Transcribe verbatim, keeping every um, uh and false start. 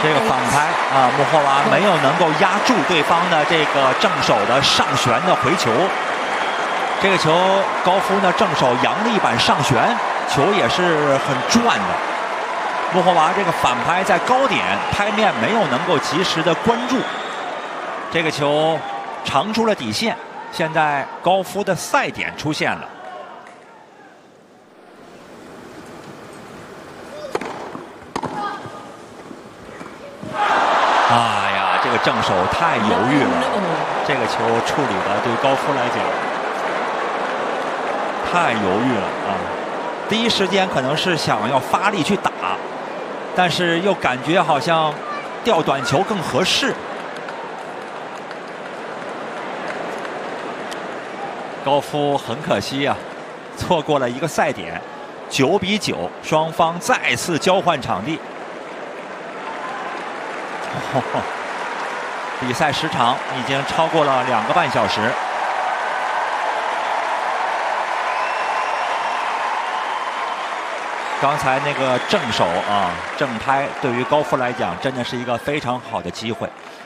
这个反拍啊，穆霍娃没有能够压住对方的这个正手的上旋的回球。这个球高夫呢正手扬了一板上旋，球也是很转的。穆霍娃这个反拍在高点拍面没有能够及时的关注，这个球长出了底线。现在高夫的赛点出现了。哎呀，这个正手太犹豫了，这个球处理的对高夫来讲太犹豫了啊！第一时间可能是想要发力去打，但是又感觉好像吊短球更合适。高夫很可惜啊，错过了一个赛点，九比九，双方再次交换场地。哦，比赛时长已经超过了两个半小时。刚才那个正手啊，正拍对于高夫来讲真的是一个非常好的机会。